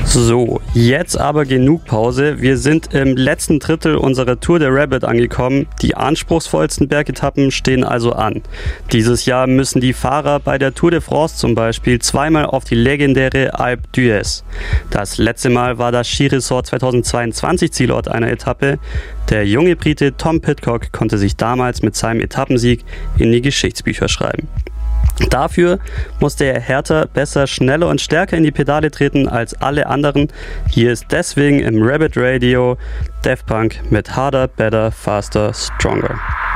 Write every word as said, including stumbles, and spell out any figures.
So, jetzt aber genug Pause. Wir sind im letzten Drittel unserer Tour der Rabbit angekommen. Die anspruchsvollsten Bergetappen stehen also an. Dieses Jahr müssen die Fahrer bei der Tour de France zum Beispiel zweimal auf die legendäre Alpe d'Huez. Das letzte Mal war das Skiresort zweitausendzweiundzwanzig Zielort einer Etappe. Der junge Brite Tom Pidcock konnte sich damals mit seinem Etappensieg in die Geschichtsbücher schreiben. Dafür musste er härter, besser, schneller und stärker in die Pedale treten als alle anderen. Hier ist deswegen im Rabbit Radio Daft Punk mit Harder, Better, Faster, Stronger.